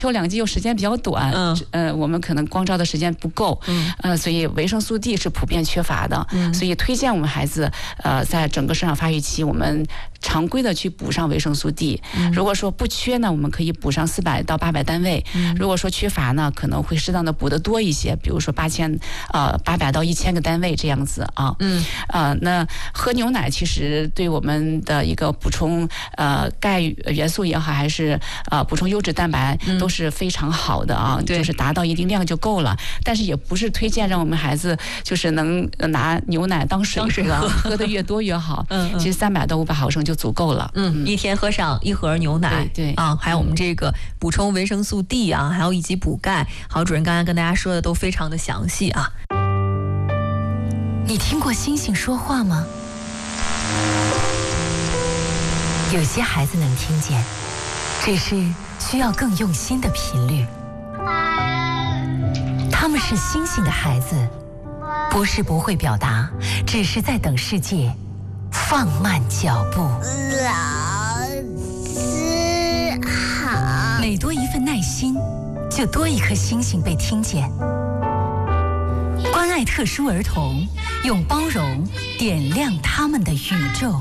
头2剂又时间比较短，我们可能光照的时间不够，所以维生素 D 是普遍缺乏的，所以推荐我们孩子在整个生长发育期，我们常规的去补上维生素 D。如果说不缺呢，我们可以补上400到800单位；如果说缺乏呢，可能会适当的补得多一些，比如说800到1000个单位这样子啊。那喝牛奶其实对我们的一个补充钙元素也好，还是补充优质蛋白都是非常好的啊，就是达到一定量就够了。但是也不是推荐让我们孩子就是能拿牛奶当水喝，喝的越多越好。其实300到500毫升就足够了。 一天喝上1盒牛奶， 对啊，还有我们这个补充维生素 D 啊，还有以及补钙。好，主任刚刚跟大家说的都非常的详细啊。 你听过星星说话吗？有些孩子能听见，只是需要更用心的频率。他们是星星的孩子，不是不会表达，只是在等世界放慢脚步。 老师好。 每多一份耐心，就多一颗星星被听见。关爱特殊儿童，用包容点亮他们的宇宙。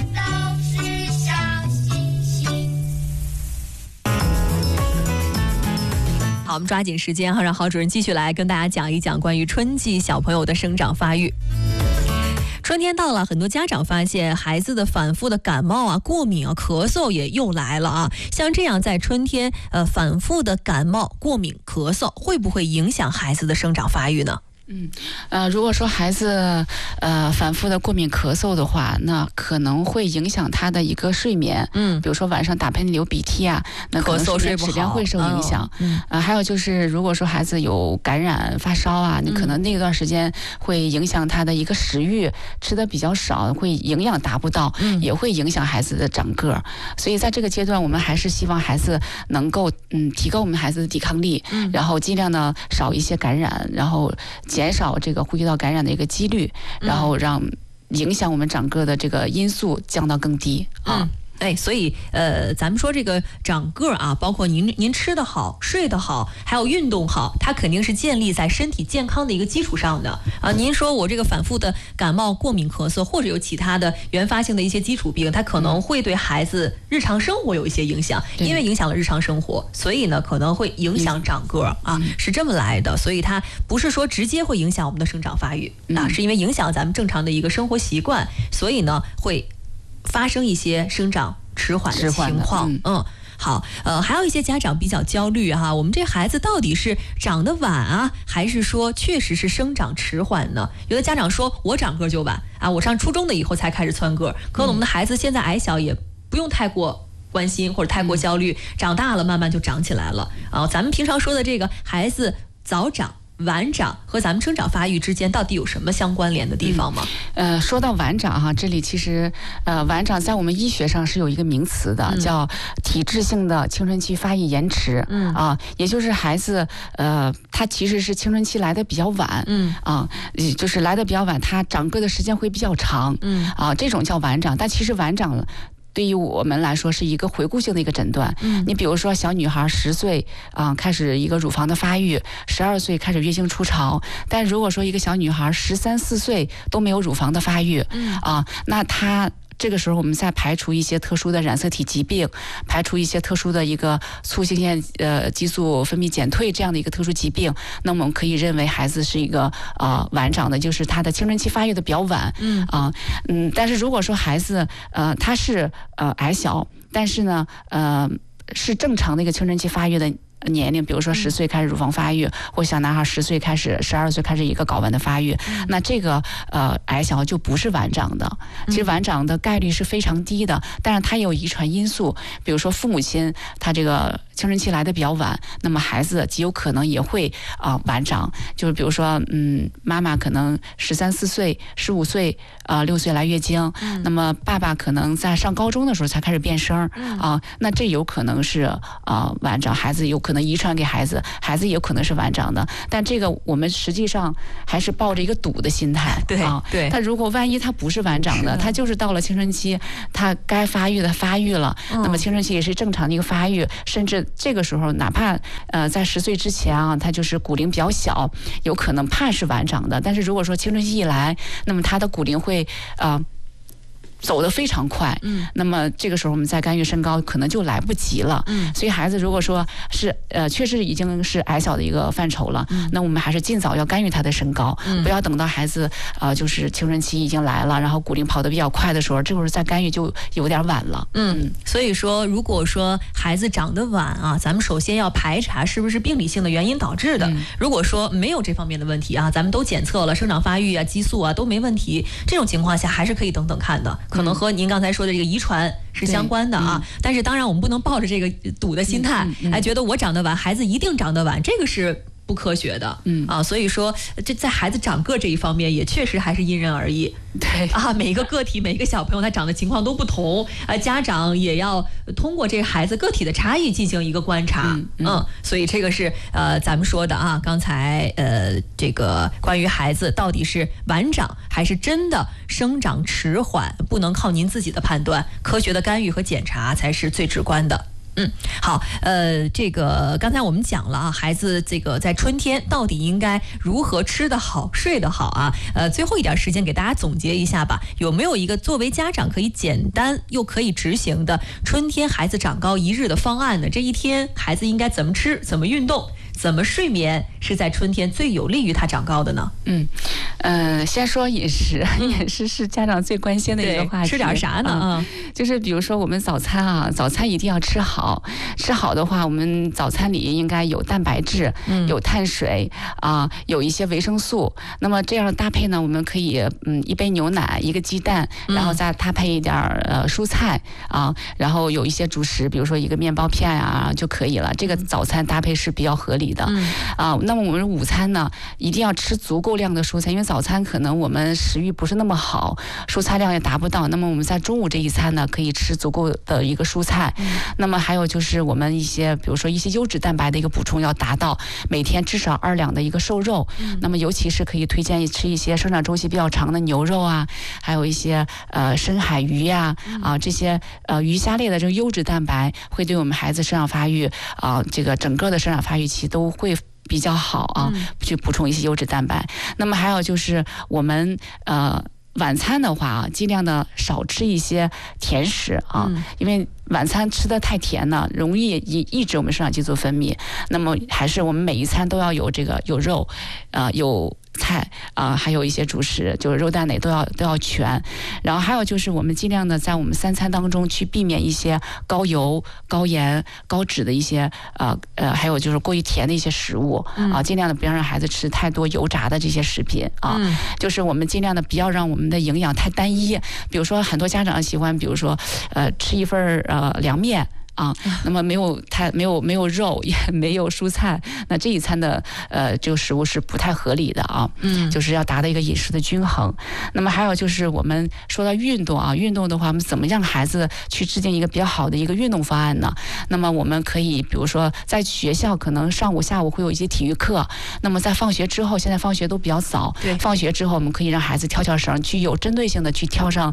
好，我们抓紧时间哈，让郝主任继续来跟大家讲一讲关于春季小朋友的生长发育。春天到了，很多家长发现孩子的反复的感冒啊、过敏啊、咳嗽也又来了啊。像这样在春天反复的感冒、过敏、咳嗽，会不会影响孩子的生长发育呢？ 如果说孩子反复的过敏咳嗽的话，那可能会影响他的一个睡眠。比如说晚上打喷嚏流鼻涕啊，那可能睡眠质量会受影响。还有就是如果说孩子有感染发烧啊，你可能那段时间会影响他的一个食欲，吃的比较少，会营养达不到，也会影响孩子的长个。所以在这个阶段，我们还是希望孩子能够提高我们孩子的抵抗力，然后尽量呢少一些感染，然后减少这个呼吸道感染的一个几率，然后让影响我们长个的这个因素降到更低啊。 所以咱们说这个长个啊，包括您吃得好、睡得好，还有运动好，它肯定是建立在身体健康的一个基础上的啊。您说我这个反复的感冒、过敏、咳嗽，或者有其他的原发性的一些基础病，它可能会对孩子日常生活有一些影响，因为影响了日常生活，所以呢可能会影响长个啊，是这么来的。所以它不是说直接会影响我们的生长发育啊，是因为影响咱们正常的一个生活习惯，所以呢会发生一些生长迟缓的情况。好，还有一些家长比较焦虑哈，我们这孩子到底是长得晚啊，还是说确实是生长迟缓呢？有的家长说我长个就晚啊，我上初中的以后才开始蹿个，可能我们的孩子现在矮小，也不用太过关心或者太过焦虑，长大了慢慢就长起来了啊。咱们平常说的这个孩子早长晚长和咱们生长发育之间到底有什么相关联的地方吗？ 说到晚长哈，这里其实晚长在我们医学上是有一个名词的，叫体质性的青春期发育延迟。也就是孩子他其实是青春期来的比较晚，就是来的比较晚，他长个的时间会比较长，这种叫晚长。但其实晚长对于我们来说是一个回顾性的一个诊断。你比如说小女孩10岁开始一个乳房的发育，12岁开始月经初潮，但如果说一个小女孩13、14岁都没有乳房的发育，那她这个时候我们再排除一些特殊的染色体疾病，排除一些特殊的一个促性腺激素分泌减退这样的一个特殊疾病，那么我们可以认为孩子是一个晚长的，就是他的青春期发育的比较晚。但是如果说孩子他是矮小，但是呢是正常的一个青春期发育的年龄，比如说10岁开始乳房发育，或小男孩10岁开始12岁开始一个睾丸的发育，那这个矮小就不是晚长的。其实晚长的概率是非常低的，但是它有遗传因素，比如说父母亲他这个青春期来的比较晚，那么孩子极有可能也会晚长。就是比如说妈妈可能13、14岁、15岁6岁来月经，那么爸爸可能在上高中的时候才开始变声那这有可能是晚长，孩子有可可能遗传给孩子，孩子也有可能是晚长的。但这个我们实际上还是抱着一个赌的心态， 对啊，对。 他如果万一他不是晚长的，他就是到了青春期，他该发育的发育了，那么青春期也是正常的一个发育，甚至这个时候哪怕在10岁之前啊，他就是骨龄比较小，有可能怕是晚长的。但是如果说青春期一来，那么他的骨龄会走得非常快，那么这个时候我们再干预身高可能就来不及了，所以孩子如果说是确实已经是矮小的一个范畴了，那我们还是尽早要干预他的身高，不要等到孩子就是青春期已经来了，然后骨龄跑得比较快的时候，这会儿再干预就有点晚了。 所以说如果说孩子长得晚啊，咱们首先要排查是不是病理性的原因导致的。如果说没有这方面的问题啊，咱们都检测了，生长发育啊、激素啊都没问题，这种情况下还是可以等等看的。可能和您刚才说的这个遗传是相关的啊，但是当然我们不能抱着这个赌的心态，觉得我长得晚，孩子一定长得晚，这个是不科学的，所以说这在孩子长个这一方面也确实还是因人而异。 对啊，每一个个体每一个小朋友他长的情况都不同，家长也要通过这个孩子个体的差异进行一个观察。所以这个是咱们说的啊，刚才这个关于孩子到底是晚长还是真的生长迟缓，不能靠您自己的判断，科学的干预和检查才是最直观的。好，这个刚才我们讲了啊，孩子这个在春天到底应该如何吃得好、睡得好啊？最后一点时间给大家总结一下吧，有没有一个作为家长可以简单又可以执行的春天孩子长高1日的方案呢？这一天孩子应该怎么吃、怎么运动、怎么睡眠，是在春天最有利于他长高的呢？ 先说饮食，饮食是家长最关心的一个话题。 吃点啥呢？ 就是比如说我们早餐啊，早餐一定要吃好。吃好的话，我们早餐里应该有蛋白质，有碳水有一些维生素。那么这样搭配呢，我们可以1杯牛奶，1个鸡蛋，然后再搭配一点蔬菜然后有一些主食，比如说1个面包片就可以了。这个早餐搭配是比较合理的。那么我们午餐呢，一定要吃足够量的蔬菜，因为早餐可能我们食欲不是那么好，蔬菜量也达不到。那么我们在中午这一餐呢，可以吃足够的一个蔬菜。那么还有就是我们一些，比如说一些优质蛋白的一个补充，要达到每天至少2两的一个瘦肉。那么尤其是可以推荐吃一些生长周期比较长的牛肉还有一些深海鱼这些鱼虾类的这个优质蛋白，会对我们孩子生长发育这个整个的生长发育期都会比较好去补充一些优质蛋白。那么还有就是我们晚餐的话尽量的少吃一些甜食因为晚餐吃的太甜了，容易抑制我们生长激素分泌。那么还是我们每一餐都要有有肉有菜还有一些主食，就是肉蛋奶都要全。然后还有就是我们尽量的在我们3餐当中去避免一些高油、高盐、高脂的一些还有就是过于甜的一些食物尽量的不要让孩子吃太多油炸的这些食品就是我们尽量的不要让我们的营养太单一。比如说很多家长喜欢，比如说吃一份凉面那么没有肉，也没有蔬菜，那这一餐的这个食物是不太合理的就是要达到一个饮食的均衡。那么还有就是我们说到运动运动的话，我们怎么让孩子去制定一个比较好的一个运动方案呢？那么我们可以比如说在学校可能上午下午会有一些体育课，那么在放学之后，现在放学都比较早，放学之后我们可以让孩子跳绳，去有针对性的去跳上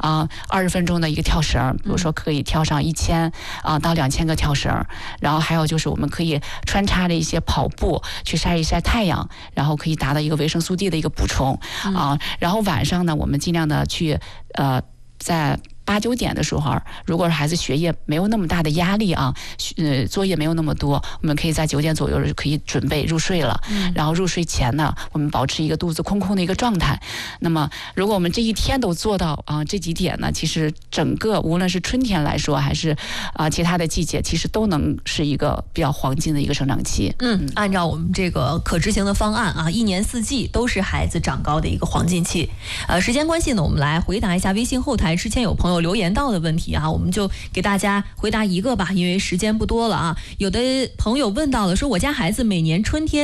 20分钟的一个跳绳，比如说可以跳上1000到2000个跳绳。然后还有就是我们可以穿插着一些跑步，去晒一晒太阳，然后可以达到一个维生素 D 的一个补充然后晚上呢，我们尽量的去在8、9点的时候，如果是孩子学业没有那么大的压力作业没有那么多，我们可以在9点左右可以准备入睡了。然后入睡前呢，我们保持一个肚子空空的一个状态。那么如果我们这一天都做到这几点呢，其实整个无论是春天来说还是其他的季节，其实都能是一个比较黄金的一个生长期。 按照我们这个可执行的方案1年4季都是孩子长高的一个黄金期。时间关系呢，我们来回答一下微信后台之前有朋友留言到的问题我们就给大家回答一个吧，因为时间不多了有的朋友问到了，说我家孩子每年春天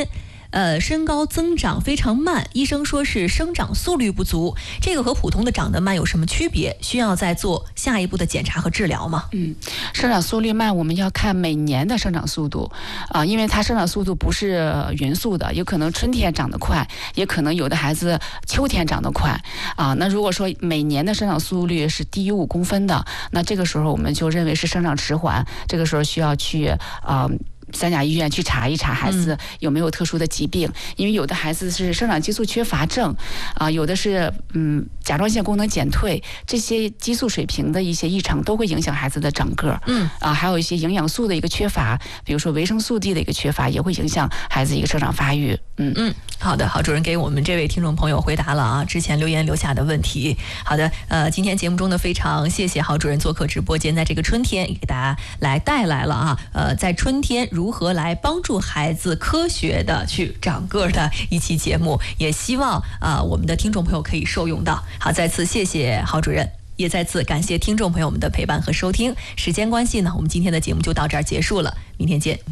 身高增长非常慢，医生说是生长速率不足，这个和普通的长得慢有什么区别？需要再做下一步的检查和治疗吗？ 生长速率慢，我们要看每年的生长速度因为它生长速度不是匀速的，有可能春天长得快，也可能有的孩子秋天长得快那如果说每年的生长速率是低于5公分的，那这个时候我们就认为是生长迟缓，这个时候需要去三甲医院去查一查孩子有没有特殊的疾病，因为有的孩子是生长激素缺乏症有的是甲状腺功能减退，这些激素水平的一些异常都会影响孩子的长个还有一些营养素的一个缺乏，比如说维生素 D 的一个缺乏，也会影响孩子一个生长发育。 好的，郝主任给我们这位听众朋友回答了之前留言留下的问题。好的，今天节目中呢，非常谢谢郝主任做客直播间，在这个春天给大家来带来了在春天如何来帮助孩子科学的去长个的一期节目，也希望我们的听众朋友可以受用到。好，再次谢谢郝主任，也再次感谢听众朋友们的陪伴和收听。时间关系呢，我们今天的节目就到这儿结束了，明天见。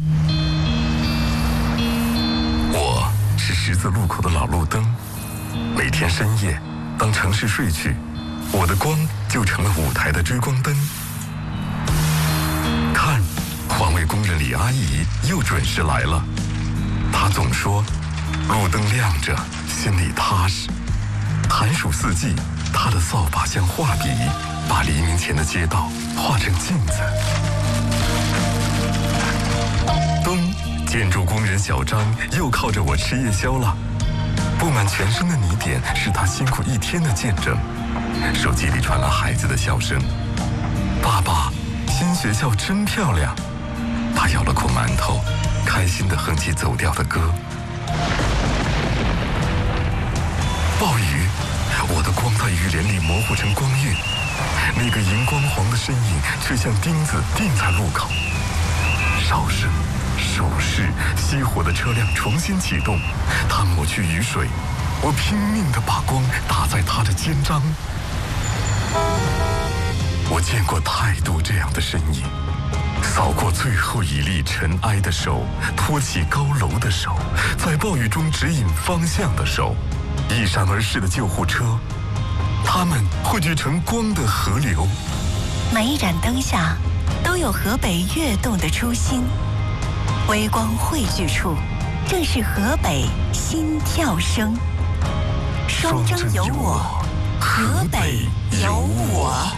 我是十字路口的老路灯，每天深夜，当城市睡去，我的光就成了舞台的追光灯。看，环卫工人李阿姨又准时来了。她总说，路灯亮着，心里踏实。寒暑四季，她的扫把像画笔，把黎明前的街道画成镜子。冬，建筑工人小张又靠着我吃夜宵了。布满全身的泥点是他辛苦一天的见证。手机里传来孩子的笑声：“爸爸，新学校真漂亮。”他咬了口馒头，开心地哼起走调的歌。暴雨，我的光在雨帘里模糊成光晕，那个荧光黄的身影却像钉子钉在路口。哨声、手势，熄火的车辆重新启动，他抹去雨水，我拼命地把光打在他的肩章。我见过太多这样的身影，扫过最后一粒尘埃的手，托起高楼的手，在暴雨中指引方向的手，一闪而逝的救护车，它们汇聚成光的河流。 每一盏灯下都有河北跃动的初心，微光汇聚处，正是河北心跳声。双征有我，河北有我。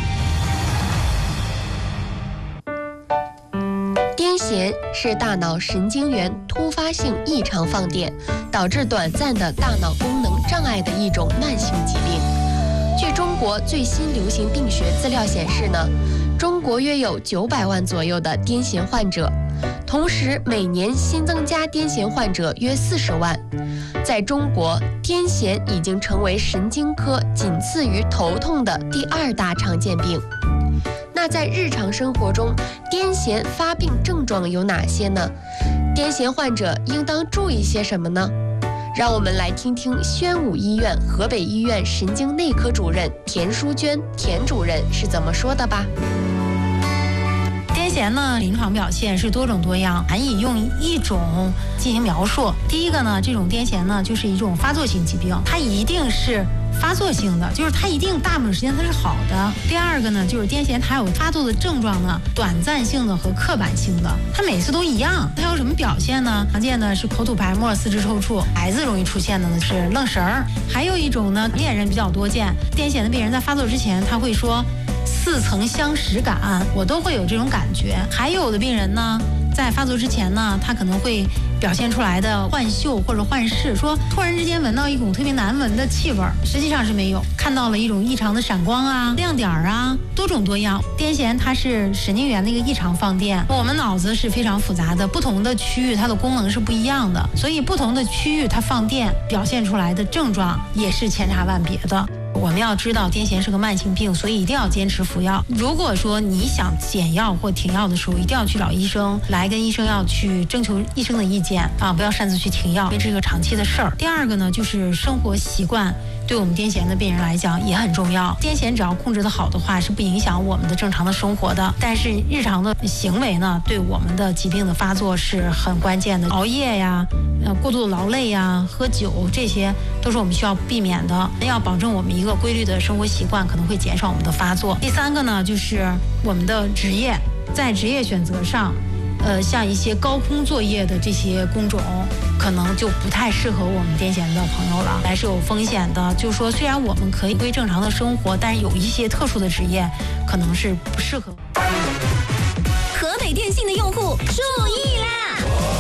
癫痫是大脑神经元突发性异常放电，导致短暂的大脑功能障碍的一种慢性疾病。据中国最新流行病学资料显示呢，中国约有900万左右的癫痫患者，同时每年新增加癫痫患者约40万。在中国，癫痫已经成为神经科仅次于头痛的第2大常见病。那在日常生活中，癫痫发病症状有哪些呢？癫痫患者应当注意些什么呢？让我们来听听宣武医院河北医院神经内科主任田淑娟田主任是怎么说的吧。 癫痫呢，临床表现是多种多样，难以用一种进行描述。第一个呢，这种癫痫呢，就是一种发作性疾病，它一定是发作性的，就是它一定大部分时间它是好的。第二个呢，就是癫痫它有发作的症状呢，短暂性的和刻板性的，它每次都一样。它有什么表现呢？常见的是口吐白沫、四肢抽搐，孩子容易出现的呢是愣神儿。还有一种呢，恋人比较多见，癫痫的病人在发作之前他会说似曾相识感，我都会有这种感觉。还有的病人呢，在发作之前呢，他可能会表现出来的幻嗅或者幻视，说突然之间闻到一股特别难闻的气味，实际上是没有，看到了一种异常的闪光啊、亮点啊，多种多样。癫痫它是神经元的一个异常放电，我们脑子是非常复杂的，不同的区域它的功能是不一样的，所以不同的区域它放电表现出来的症状也是千差万别的。我们要知道癫痫是个慢性病，所以一定要坚持服药。如果说你想减药或停药的时候，一定要去找医生，来跟医生要去征求医生的意见啊，不要擅自去停药，因为这是个长期的事儿。第二个呢，就是生活习惯对我们癫痫的病人来讲也很重要。癫痫只要控制得好的话，是不影响我们的正常的生活的。但是日常的行为呢，对我们的疾病的发作是很关键的。熬夜呀，过度的劳累呀，喝酒，这些都是我们需要避免的。要保证我们一个规律的生活习惯，可能会减少我们的发作。第3个呢，就是我们的职业，在职业选择上，像一些高空作业的这些工种，可能就不太适合我们癫痫的朋友了，还是有风险的。就是说，虽然我们可以归正常的生活，但是有一些特殊的职业可能是不适合。 河北电信的用户注意啦！